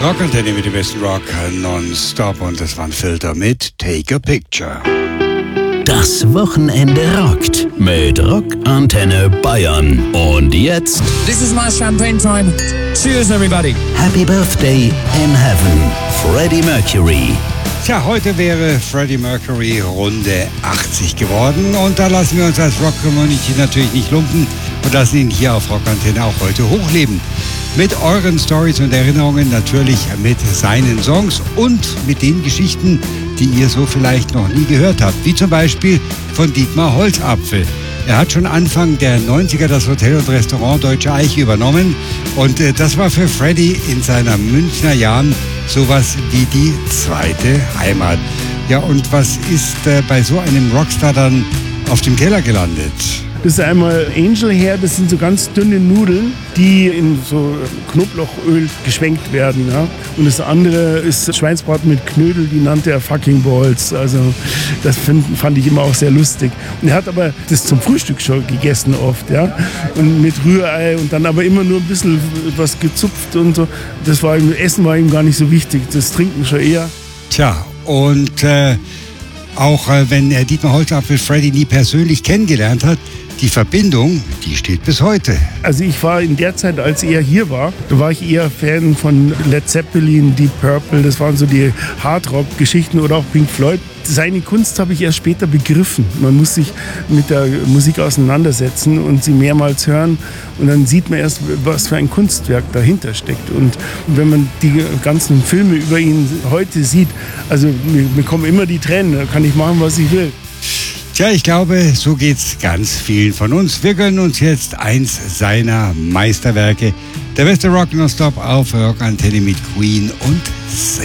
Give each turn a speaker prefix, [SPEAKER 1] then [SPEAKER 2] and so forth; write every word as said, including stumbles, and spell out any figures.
[SPEAKER 1] Rockantenne mit dem besten Rock nonstop und das war ein Filter mit Take a Picture.
[SPEAKER 2] Das Wochenende rockt mit Rockantenne Bayern. Und jetzt...
[SPEAKER 3] This is my champagne time. Cheers, everybody.
[SPEAKER 2] Happy Birthday in Heaven, Freddie Mercury.
[SPEAKER 1] Tja, heute wäre Freddie Mercury Runde achtzig geworden und da lassen wir uns als Rock-Community natürlich nicht lumpen und lassen ihn hier auf Rockantenne auch heute hochleben. Mit euren Stories und Erinnerungen, natürlich mit seinen Songs und mit den Geschichten, die ihr so vielleicht noch nie gehört habt, wie zum Beispiel von Dietmar Holzapfel. Er hat schon Anfang der neunziger das Hotel und Restaurant Deutsche Eiche übernommen und äh, das war für Freddie in seiner Münchner Jahren sowas wie die zweite Heimat. Ja, und was ist äh, bei so einem Rockstar dann auf dem Teller gelandet?
[SPEAKER 4] Das ist einmal Angel Hair, das sind so ganz dünne Nudeln, die in so Knoblauchöl geschwenkt werden. Ja? Und das andere ist Schweinsbraten mit Knödel, die nannte er Fucking Balls. Also das find, fand ich immer auch sehr lustig. Und er hat aber das zum Frühstück schon gegessen oft. Ja? Und mit Rührei und dann aber immer nur ein bisschen was gezupft und so. Das war ihm, Essen war ihm gar nicht so wichtig, das Trinken schon eher.
[SPEAKER 1] Tja, und äh, auch äh, wenn äh, Dietmar Holzapfel Freddie nie persönlich kennengelernt hat, die Verbindung, die steht bis heute.
[SPEAKER 4] Also ich war in der Zeit, als er hier war, da war ich eher Fan von Led Zeppelin, Deep Purple, das waren so die Hardrock-Geschichten oder auch Pink Floyd. Seine Kunst habe ich erst später begriffen. Man muss sich mit der Musik auseinandersetzen und sie mehrmals hören und dann sieht man erst, was für ein Kunstwerk dahinter steckt. Und wenn man die ganzen Filme über ihn heute sieht, also mir, mir kommen immer die Tränen, da kann ich machen, was ich will.
[SPEAKER 1] Tja, ich glaube, so geht's ganz vielen von uns. Wir gönnen uns jetzt eins seiner Meisterwerke. Der beste Rock nonstop auf Rockantenne mit Queen und Say.